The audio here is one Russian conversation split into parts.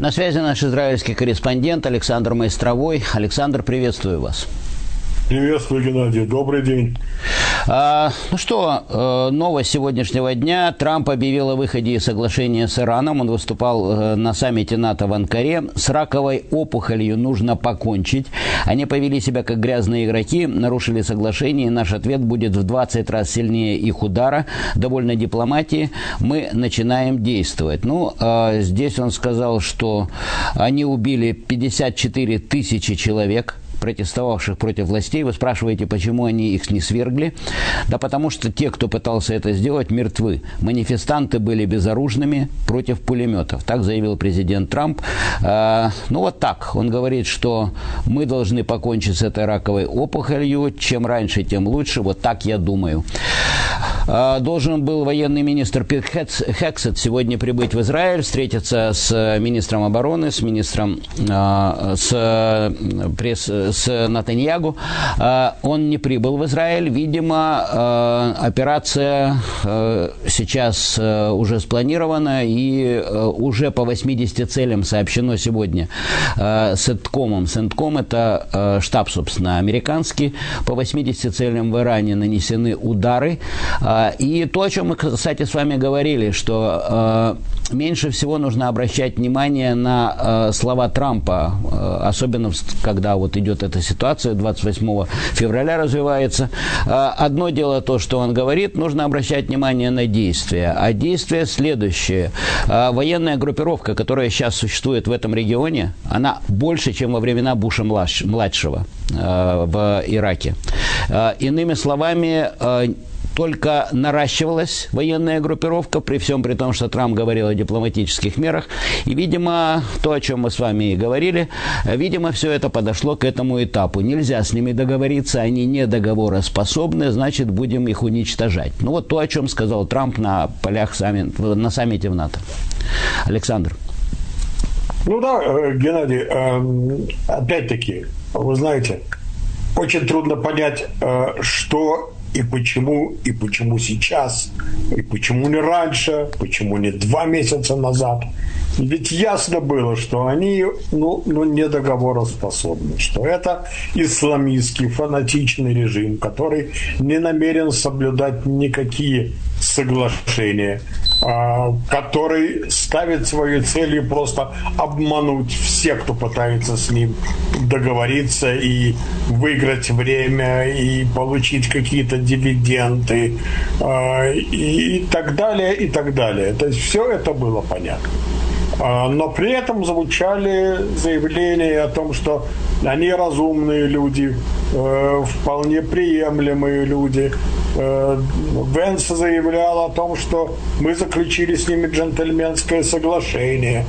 На связи наш израильский корреспондент Александр Майстровой. Александр, приветствую вас. Приветствую, Геннадий. Добрый день. Новость сегодняшнего дня. Трамп объявил о выходе из соглашения с Ираном. Он выступал на саммите НАТО в Анкаре. С раковой опухолью нужно покончить. Они повели себя как грязные игроки, нарушили соглашение. И наш ответ будет в 20 раз сильнее их удара. Довольно дипломатии. Мы начинаем действовать. Здесь он сказал, что они убили 54 тысячи человек, протестовавших против властей. Вы спрашиваете, почему они их не свергли? Да потому что те, кто пытался это сделать, мертвы. Манифестанты были безоружными против пулеметов. Так заявил президент Трамп. Так. Он говорит, что мы должны покончить с этой раковой опухолью. Чем раньше, тем лучше. Вот так я думаю. Должен был военный министр Пит Хексет сегодня прибыть в Израиль, встретиться с министром обороны, с министром с Натаньягу. Он не прибыл в Израиль. Видимо, операция сейчас уже спланирована и уже по 80 целям сообщено сегодня Сенткомом. Сентком – это штаб, собственно, американский. По 80 целям в Иране нанесены удары. И то, о чем мы, кстати, с вами говорили, что меньше всего нужно обращать внимание на слова Трампа, особенно когда вот идет эта ситуация, 28 февраля развивается. Одно дело то, что он говорит, нужно обращать внимание на действия. А действие следующее. Военная группировка, которая сейчас существует в этом регионе, она больше, чем во времена Буша-младшего в Ираке. Иными словами, только наращивалась военная группировка, при всем при том, что Трамп говорил о дипломатических мерах. И, видимо, то, о чем мы с вами и говорили, видимо, все это подошло к этому этапу. Нельзя с ними договориться, они не договороспособны, значит, будем их уничтожать. То, о чем сказал Трамп на полях на саммите в НАТО. Александр. Геннадий, опять-таки, вы знаете, очень трудно понять, что и почему сейчас, и почему не раньше, почему не 2 месяца назад. Ведь ясно было, что они не договороспособны, что это исламистский фанатичный режим, который не намерен соблюдать никакие соглашения, который ставит своей целью просто обмануть всех, кто пытается с ним договориться и выиграть время, и получить какие-то дивиденды, и так далее, и так далее. То есть все это было понятно. Но при этом звучали заявления о том, что они разумные люди, вполне приемлемые люди. Венс заявлял о том, что мы заключили с ними джентльменское соглашение.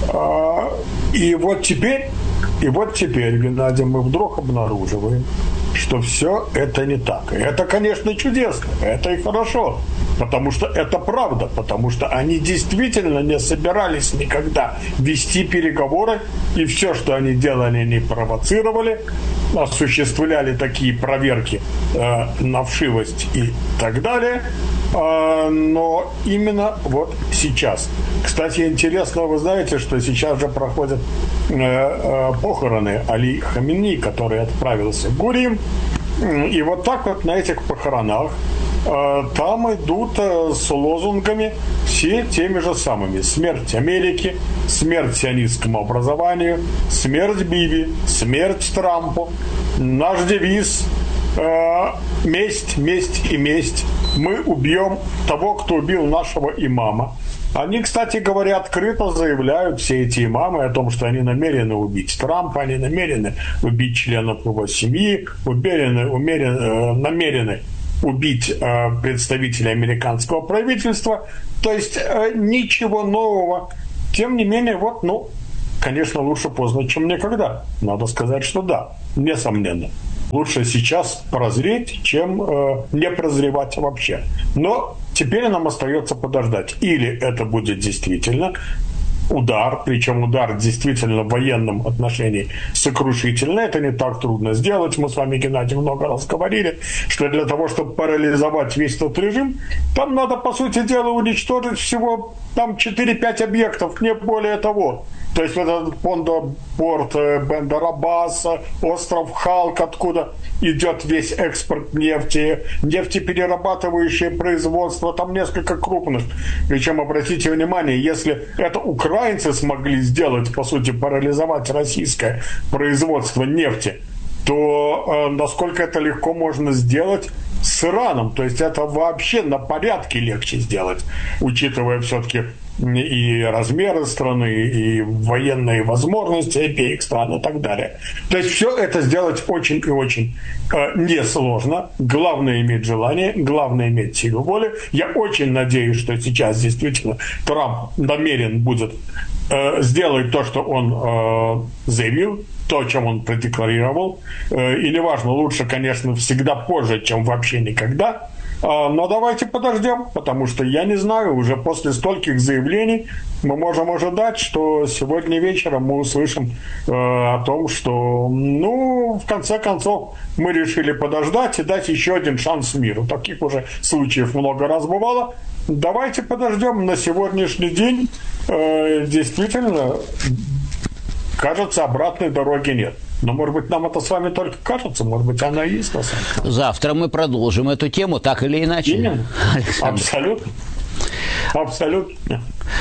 И вот теперь, Геннадий, мы вдруг обнаруживаем, что все это не так. И это, конечно, чудесно, это и хорошо, потому что это правда, потому что они действительно не собирались никогда вести переговоры, и все, что они делали, они провоцировали, осуществляли такие проверки на вшивость и так далее. Но именно вот сейчас. Кстати, интересно, вы знаете, что сейчас же проходят похороны Али Хаминеи, который отправился в Гурим. И вот так вот на этих похоронах там идут с лозунгами все теми же самыми. Смерть Америке, смерть сионистскому образованию, смерть Биби, смерть Трампу. Наш девиз месть, месть и месть. Мы убьем того, кто убил нашего имама. Они, кстати говоря, открыто заявляют, все эти имамы, о том, что они намерены убить Трампа, они намерены убить членов его семьи, намерены убить представителей американского правительства. То есть ничего нового. Тем не менее, конечно, лучше поздно, чем никогда. Надо сказать, что да, несомненно. Лучше сейчас прозреть, чем не прозревать вообще. Но теперь нам остается подождать. Или это будет действительно удар, причем удар действительно в военном отношении сокрушительный. Это не так трудно сделать. Мы с вами, Геннадий, много раз говорили, что для того, чтобы парализовать весь этот режим, там надо, по сути дела, уничтожить всего там 4-5 объектов, не более того. То есть вот этот порт Бендер-Аббаса, остров Халк, откуда идет весь экспорт нефти, нефтеперерабатывающее производство, там несколько крупных. Причем, обратите внимание, если это украинцы смогли сделать, по сути, парализовать российское производство нефти, то насколько это легко можно сделать с Ираном? То есть это вообще на порядке легче сделать, учитывая все-таки и размеры страны, и военные возможности обеих стран и так далее. То есть все это сделать очень и очень несложно. Главное иметь желание, главное иметь силу воли. Я очень надеюсь, что сейчас действительно Трамп намерен будет сделать то, что он заявил, то, о чем он продекларировал. И неважно, лучше, конечно, всегда позже, чем вообще никогда. Но давайте подождем, потому что я не знаю, уже после стольких заявлений мы можем ожидать, что сегодня вечером мы услышим о том, что, в конце концов, мы решили подождать и дать еще один шанс миру. Таких уже случаев много раз бывало. Давайте подождем. На сегодняшний день действительно, кажется, обратной дороги нет. Но, может быть, нам это с вами только кажется, может быть, она и есть на самом деле. Завтра мы продолжим эту тему, так или иначе. Именно. Абсолютно. Абсолютно.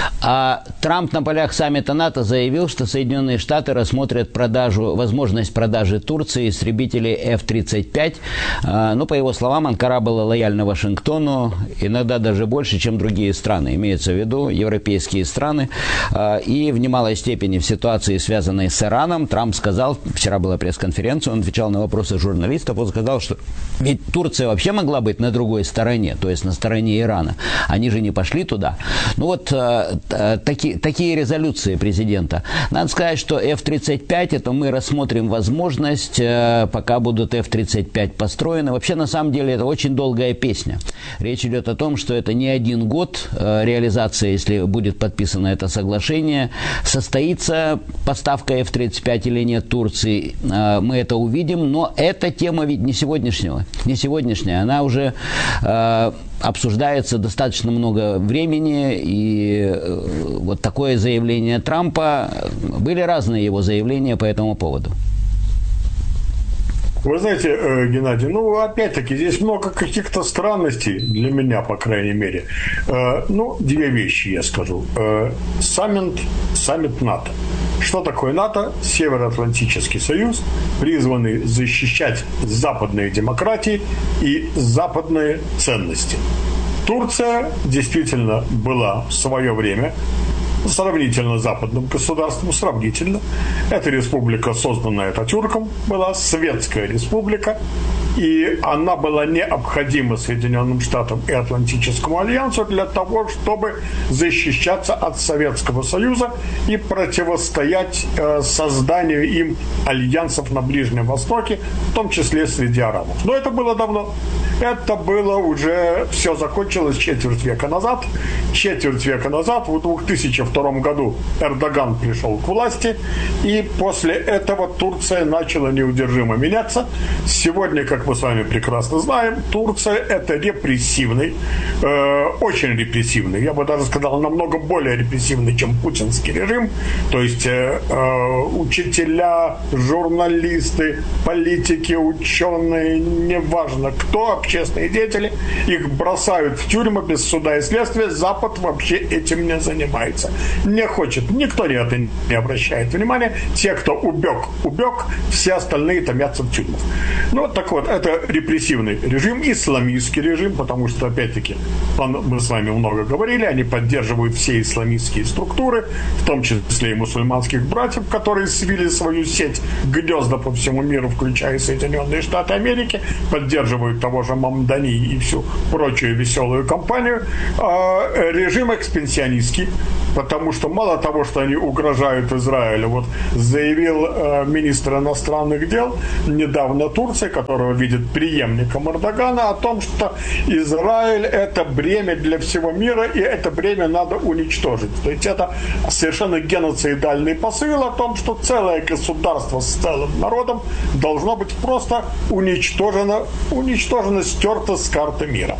А Трамп на полях саммита НАТО заявил, что Соединенные Штаты рассмотрят возможность продажи Турции истребителей F-35. По его словам, Анкара была лояльна Вашингтону, иногда даже больше, чем другие страны. Имеется в виду европейские страны. И в немалой степени в ситуации, связанной с Ираном, Трамп сказал, вчера была пресс-конференция, он отвечал на вопросы журналистов, он сказал, что ведь Турция вообще могла быть на другой стороне, то есть на стороне Ирана. Они же не пошли туда. Такие резолюции президента. Надо сказать, что F-35, это мы рассмотрим возможность, пока будут F-35 построены. Вообще, на самом деле, это очень долгая песня. Речь идет о том, что это не один год реализации, если будет подписано это соглашение. Состоится поставка F-35 или нет Турции, мы это увидим, но эта тема ведь не сегодняшняя, она уже обсуждается достаточно много времени, и вот такое заявление Трампа, были разные его заявления по этому поводу. Вы знаете, Геннадий, опять-таки, здесь много каких-то странностей для меня, по крайней мере. Две вещи я скажу. Саммит НАТО. Что такое НАТО? Североатлантический союз, призванный защищать западные демократии и западные ценности. Турция действительно была в свое время сравнительно западным государством, сравнительно. Эта республика, созданная Ататюрком, была светская республика, и она была необходима Соединенным Штатам и Атлантическому альянсу для того, чтобы защищаться от Советского Союза и противостоять созданию им альянсов на Ближнем Востоке, в том числе среди арабов. Но это было давно. Это было уже, все закончилось четверть века назад. Четверть века назад, в 2002 году, Эрдоган пришел к власти, и после этого Турция начала неудержимо меняться. Сегодня, как мы с вами прекрасно знаем, Турция – это репрессивный, очень репрессивный, я бы даже сказал, намного более репрессивный, чем путинский режим. То есть учителя, журналисты, политики, ученые, неважно кто, общественные деятели, их бросают в тюрьмы без суда и следствия. Запад вообще этим не занимается. Не хочет, никто на это не обращает внимания. Те, кто убег, все остальные томятся в тюрьмах. Так вот, это репрессивный режим, исламистский режим, потому что, опять-таки, мы с вами много говорили, они поддерживают все исламистские структуры, в том числе и мусульманских братьев, которые свили свою сеть гнезда по всему миру, включая Соединенные Штаты Америки, поддерживают того же Мамдани и всю прочую веселую компанию. Режим экспансионистский, потому что мало того, что они угрожают Израилю, вот заявил министр иностранных дел недавно Турции, которого видит преемником Эрдогана, о том, что Израиль – это бремя для всего мира, и это бремя надо уничтожить. То есть это совершенно геноцидальный посыл о том, что целое государство с целым народом должно быть просто уничтожено, стерто с карты мира.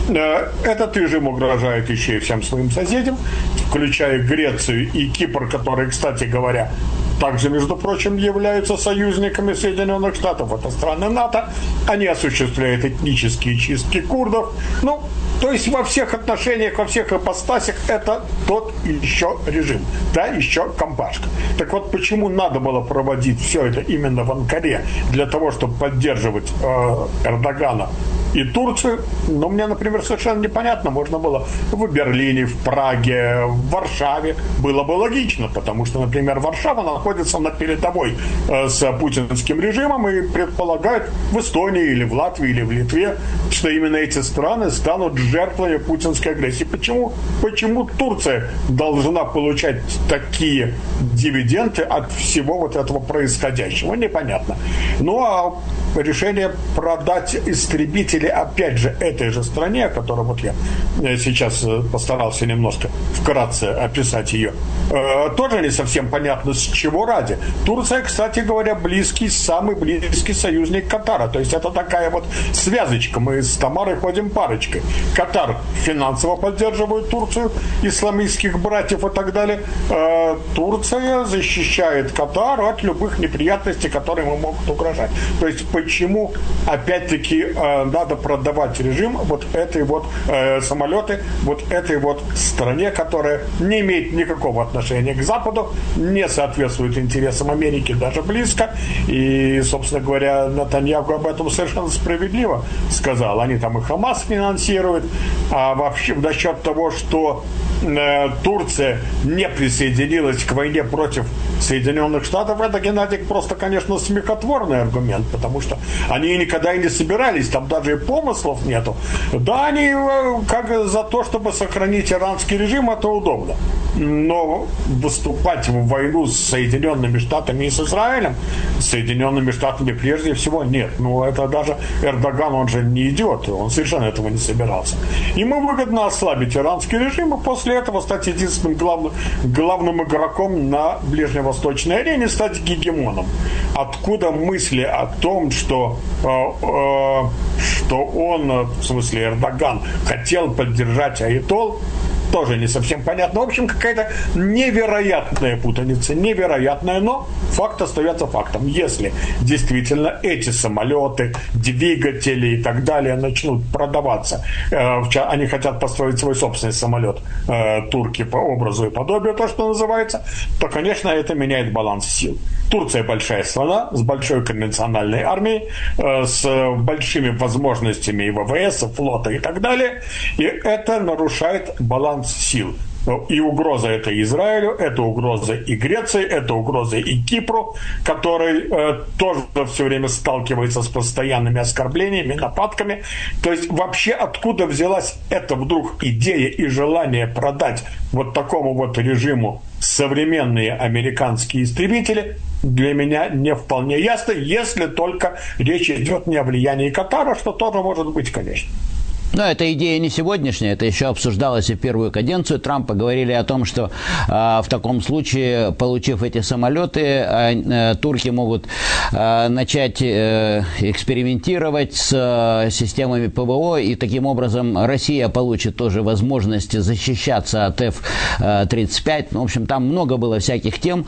Этот режим угрожает еще и всем своим соседям, включая Грецию и Кипр, которые, кстати говоря, также, между прочим, являются союзниками Соединенных Штатов. Это страны НАТО. Они осуществляют этнические чистки курдов. Ну, то есть во всех отношениях, во всех ипостасях это тот еще режим. Да, еще компашка. Так вот, почему надо было проводить все это именно в Анкаре? Для того, чтобы поддерживать Эрдогана и Турцию, но мне, например, совершенно непонятно. Можно было в Берлине, в Праге, в Варшаве. Было бы логично, потому что, например, Варшава находится на передовой с путинским режимом и предполагает в Эстонии или в Латвии или в Литве, что именно эти страны станут жертвами путинской агрессии. Почему Турция должна получать такие дивиденды от всего вот этого происходящего? Непонятно. Ну, а решение продать истребители, опять же, этой же стране, о которой вот я сейчас постарался немножко вкратце описать ее, тоже не совсем понятно, с чего ради. Турция, кстати говоря, самый близкий союзник Катара. То есть это такая вот связочка. Мы с Тамарой ходим парочкой. Катар финансово поддерживает Турцию, исламистских братьев и так далее. Турция защищает Катар от любых неприятностей, которые ему могут угрожать. То есть почему, опять-таки, надо продавать режим вот этой вот самолеты, вот этой вот стране, которая не имеет никакого отношения к Западу, не соответствует интересам Америки даже близко. И, собственно говоря, Нетаньяху об этом совершенно справедливо сказал. Они там и Хамас финансируют. А вообще насчет того, что Турция не присоединилась к войне против Соединенных Штатов, это, Геннадий, просто, конечно, смехотворный аргумент, потому что они никогда и не собирались, там даже и помыслов нету. Да, они как за то, чтобы сохранить иранский режим, это удобно. Но выступать в войну с Соединенными Штатами и с Израилем, с Соединенными Штатами прежде всего нет. Ну, это даже Эрдоган, он же не идиот, он совершенно этого не собирался. Ему выгодно ослабить иранский режим и после этого стать единственным главным игроком на ближневосточной арене, стать гегемоном. Откуда мысли о том, что он, в смысле Эрдоган, хотел поддержать Аятол, тоже не совсем понятно. В общем, какая-то невероятная путаница, невероятная, но факт остается фактом. Если действительно эти самолеты, двигатели и так далее начнут продаваться, они хотят построить свой собственный самолет, турки по образу и подобию, то, что называется, то, конечно, это меняет баланс сил. Турция большая страна с большой конвенциональной армией, с большими возможностями и ВВС, и флота и так далее, и это нарушает баланс сил. И угроза это Израилю, это угроза и Греции, это угроза и Кипру, который тоже все время сталкивается с постоянными оскорблениями, нападками. То есть вообще откуда взялась эта вдруг идея и желание продать вот такому вот режиму современные американские истребители, для меня не вполне ясно, если только речь идет не о влиянии Катара, что тоже может быть, конечно. Но эта идея не сегодняшняя, это еще обсуждалось и в первую каденцию Трампа. Говорили о том, что в таком случае, получив эти самолеты, турки могут начать экспериментировать с системами ПВО, и таким образом Россия получит тоже возможность защищаться от F-35. Ну, в общем, там много было всяких тем.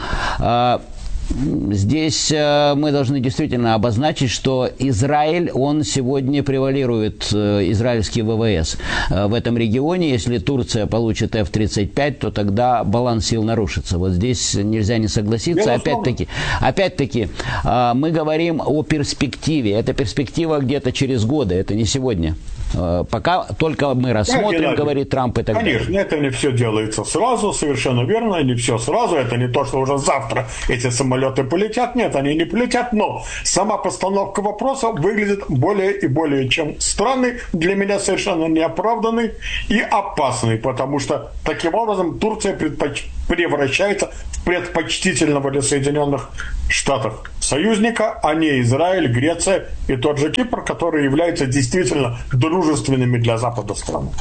Здесь мы должны действительно обозначить, что Израиль, он сегодня превалирует, израильский ВВС в этом регионе. Если Турция получит F-35, то тогда баланс сил нарушится. Вот здесь нельзя не согласиться. Опять-таки, мы говорим о перспективе. Эта перспектива где-то через годы, это не сегодня. Пока только мы рассмотрим, говорит Трамп, и так далее. Конечно, это не все делается сразу, совершенно верно, не все сразу. Это не то, что уже завтра эти самолеты полетят. Нет, они не полетят, но сама постановка вопроса выглядит более и более чем странной, для меня совершенно неоправданной и опасной, потому что таким образом Турция превращается в предпочтительного для Соединенных Штатов союзника, а не Израиль, Греция и тот же Кипр, которые являются действительно дружественными для Запада странами.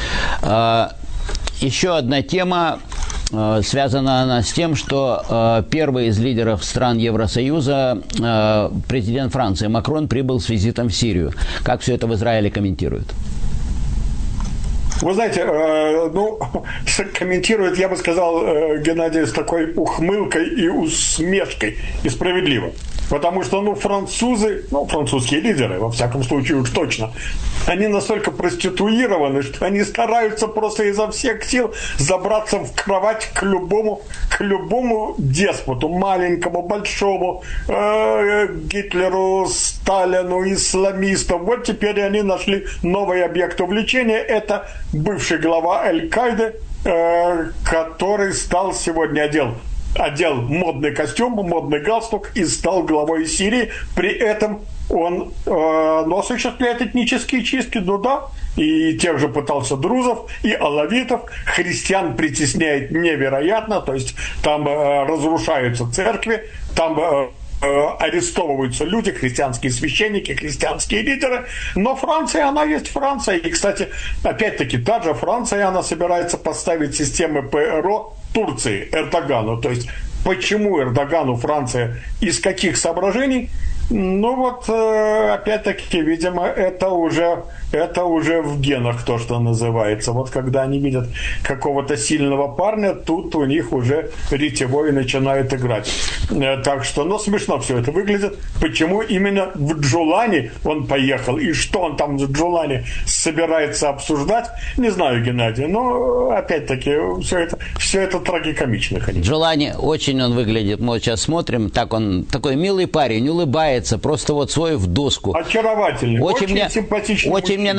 Еще одна тема, связана она с тем, что первый из лидеров стран Евросоюза, президент Франции Макрон, прибыл с визитом в Сирию. Как все это в Израиле комментируют? Вы знаете, комментирует, я бы сказал, Геннадий, с такой ухмылкой и усмешкой, и справедливо. Потому что, французы, французские лидеры, во всяком случае уж точно, они настолько проституированы, что они стараются просто изо всех сил забраться в кровать к любому деспоту, маленькому, большому, Гитлеру, Сталину, исламистам. Вот теперь они нашли новый объект увлечения. Это бывший глава Аль-Каиды, который стал сегодня одел модный костюм, модный галстук и стал главой Сирии. При этом он осуществляет этнические чистки, и тех же пытался друзов, и алавитов, христиан притесняет невероятно, то есть там разрушаются церкви, там арестовываются люди, христианские священники, христианские лидеры, но Франция, она есть Франция, и, кстати, опять-таки, та же Франция, она собирается поставить системы ПРО Турции, Эрдогану, то есть почему Эрдогану Франция, из каких соображений? Опять-таки, видимо, это уже в генах то, что называется. Вот когда они видят какого-то сильного парня, тут у них уже ретевой начинает играть. Так что, смешно все это выглядит. Почему именно в Джулане он поехал, и что он там в Джулане собирается обсуждать, не знаю, Геннадий. Но, опять-таки, все это трагикомично, конечно. Джулани, очень он выглядит, мы вот сейчас смотрим, он такой милый парень, улыбается, просто вот свой в доску. Очаровательный, очень симпатичный. Очень мне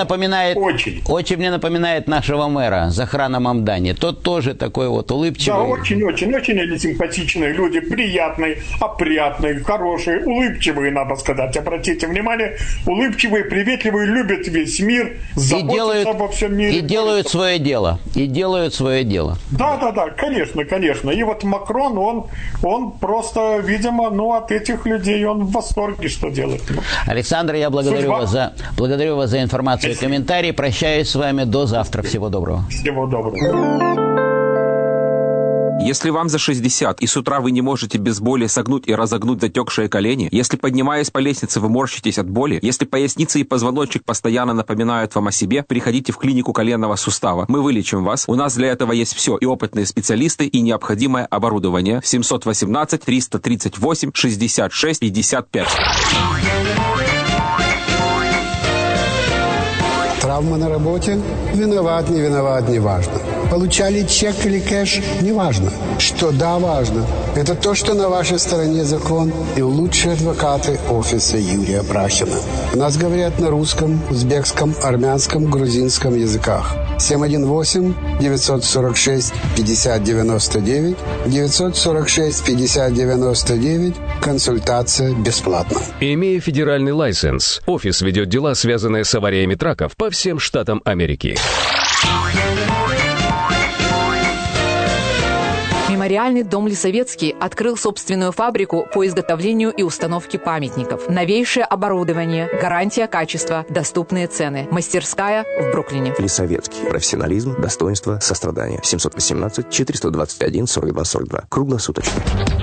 напоминает нашего мэра Захрана Мамдани. Тот тоже такой вот улыбчивый. Да, очень симпатичные люди, приятные, опрятные, хорошие, улыбчивые, надо сказать. Обратите внимание, улыбчивые, приветливые, любят весь мир, заботятся обо всем мире. И делают свое дело. Да, конечно. И вот Макрон, он просто, видимо, от этих людей он в восторге, что делает. Александр, я благодарю вас за информацию и комментарии. Прощаюсь с вами до завтра. Всего доброго. Всего доброго. Если вам за 60 и с утра вы не можете без боли согнуть и разогнуть затекшие колени, если, поднимаясь по лестнице, вы морщитесь от боли, если поясница и позвоночник постоянно напоминают вам о себе, приходите в клинику коленного сустава. Мы вылечим вас. У нас для этого есть все: и опытные специалисты, и необходимое оборудование. 718-338-66-55. Травма на работе? Виноват, не виноват, не важно. Получали чек или кэш? Не важно. Что да, важно. Это то, что на вашей стороне закон и лучшие адвокаты офиса Юрия Брахина. У нас говорят на русском, узбекском, армянском, грузинском языках. 718-946-5099, 946-5099. Консультация бесплатна. Имея федеральный лайсенс, офис ведет дела, связанные с авариями траков по всем штатам Америки. Мемориальный дом Лисовецкий открыл собственную фабрику по изготовлению и установке памятников. Новейшее оборудование, гарантия качества, доступные цены. Мастерская в Бруклине. Лисовецкий. Профессионализм, достоинство, сострадание. 718-421-42-42. Круглосуточно.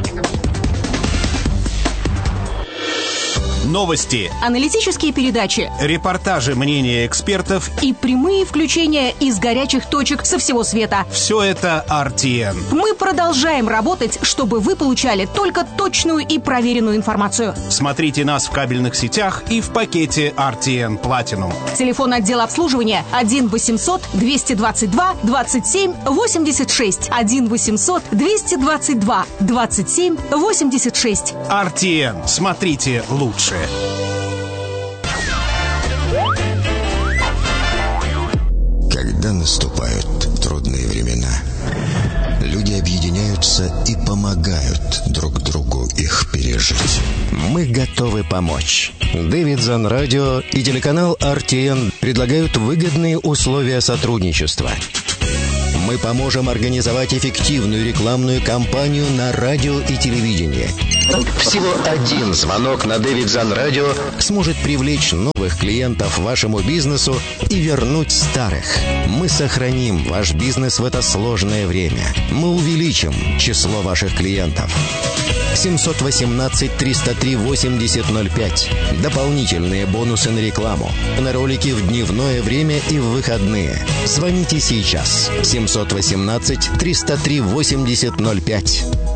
Новости, аналитические передачи, репортажи, мнения экспертов и прямые включения из горячих точек со всего света. Все это RTN. Мы продолжаем работать, чтобы вы получали только точную и проверенную информацию. Смотрите нас в кабельных сетях и в пакете RTN Platinum. Телефон отдела обслуживания 1-800-222-27-86. 1-800-222-27-86. RTN. Смотрите лучше. когда наступают трудные времена, люди объединяются и помогают друг другу их пережить. Мы готовы помочь. Davidson Radio и телеканал RTN предлагают выгодные условия сотрудничества. Мы поможем организовать эффективную рекламную кампанию на радио и телевидении. Всего один звонок на Davidson Radio сможет привлечь новых клиентов вашему бизнесу и вернуть старых. Мы сохраним ваш бизнес в это сложное время. Мы увеличим число ваших клиентов. 718-303-8005. Дополнительные бонусы на рекламу. На ролики в дневное время и в выходные. Звоните сейчас. 718-303-8005.